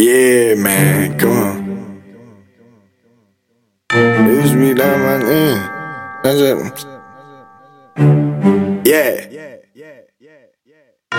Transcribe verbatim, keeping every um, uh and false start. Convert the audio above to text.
Yeah, man, come on. Use me down my name. That's it. Yeah.